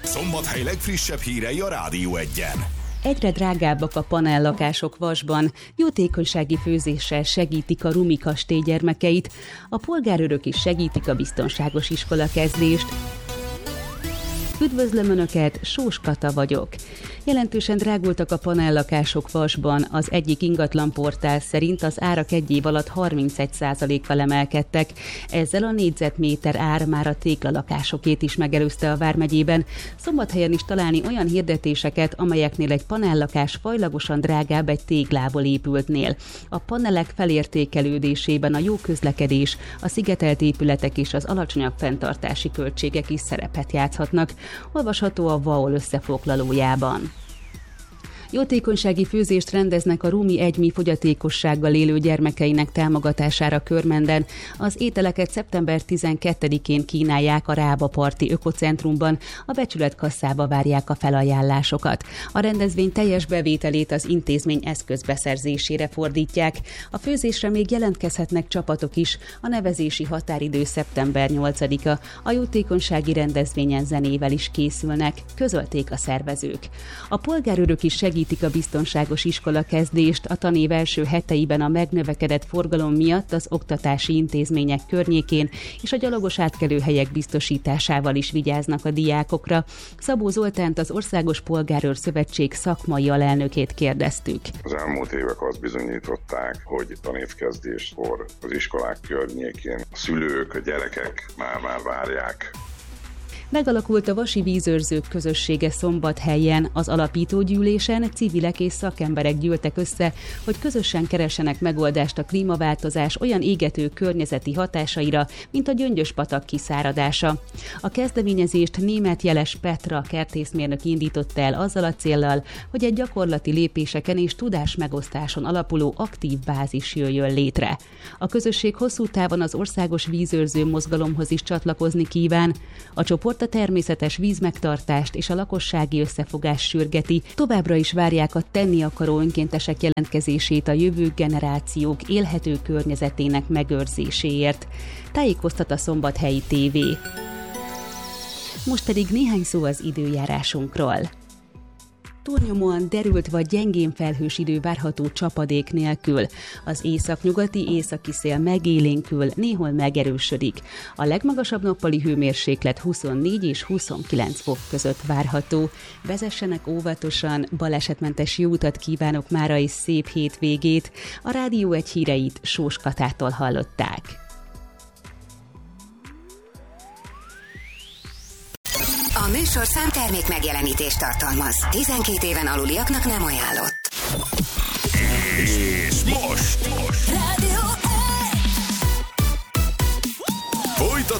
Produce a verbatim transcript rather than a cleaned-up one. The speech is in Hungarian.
Szombathely legfrissebb hírei a Rádió Egyen. Egyre drágábbak a panellakások Vasban, jótékonysági főzéssel segítik a Rumi kastély gyermekeit, a polgárőrök is segítik a biztonságos iskolakezdést. Üdvözlöm Önöket, Sós Kata vagyok. Jelentősen drágultak a panellakások Vasban, az egyik ingatlanportál szerint az árak egy év alatt harmincegy százalékkal emelkedtek. Ezzel a négyzetméter ár már a téglalakásokét is megelőzte a Vármegyében. Szombathelyen is találni olyan hirdetéseket, amelyeknél egy panellakás fajlagosan drágább egy téglából épültnél. A panelek felértékelődésében a jó közlekedés, a szigetelt épületek és az alacsonyabb fenntartási költségek is szerepet játszhatnak. Olvasható a vé á o el összefoglalójában. Jótékonysági főzést rendeznek a Rumi egymi fogyatékossággal élő gyermekeinek támogatására Körmenden. Az ételeket szeptember tizenkettedikén kínálják a Rába Parti Ökocentrumban, a becsületkasszába várják a felajánlásokat. A rendezvény teljes bevételét az intézmény eszközbeszerzésére fordítják. A főzésre még jelentkezhetnek csapatok is, a nevezési határidő szeptember nyolcadika. A jótékonysági rendezvényen zenével is készülnek, közölték a szervezők. A polgárőrök is segítik a biztonságos iskolakezdést. A tanév első heteiben a megnövekedett forgalom miatt az oktatási intézmények környékén és a gyalogos átkelőhelyek biztosításával is vigyáznak a diákokra. Szabó Zoltánt, az Országos Polgárőr Szövetség szakmai alelnökét kérdeztük. Az elmúlt évek azt bizonyították, hogy tanévkezdéskor az iskolák környékén a szülők, a gyerekek már-már várják. Megalakult a Vasi Vízőrzők közössége Szombathelyen. Az alapítógyűlésen civilek és szakemberek gyűltek össze, hogy közösen keressenek megoldást a klímaváltozás olyan égető környezeti hatásaira, mint a Gyöngyös-patak kiszáradása. A kezdeményezést Németh Jeles Petra kertészmérnök indította el azzal a céllal, hogy egy gyakorlati lépéseken és tudásmegosztáson alapuló aktív bázis jöjjön létre. A közösség hosszú távon az országos vízőrző mozgalomhoz is csatlakozni kíván. A csoport a természetes vízmegtartást és a lakossági összefogást sürgeti. Továbbra is várják a tenni akaró önkéntesek jelentkezését a jövő generációk élhető környezetének megőrzéséért. Tájékoztat a Szombathelyi té vé. Most pedig néhány szó az időjárásunkról. Túlnyomóan derült vagy gyengén felhős idő várható csapadék nélkül. Az északnyugati északi szél megélénkül, néhol megerősödik. A legmagasabb nappali hőmérséklet huszonnégy és huszonkilenc fok között várható. Vezessenek óvatosan, balesetmentes jó utat kívánok mára és szép hétvégét. A Rádió egy híreit Sós Katától hallották. A műsorszám termék megjelenítést tartalmaz. tizenkét éven aluliaknak nem ajánlott. És most! most.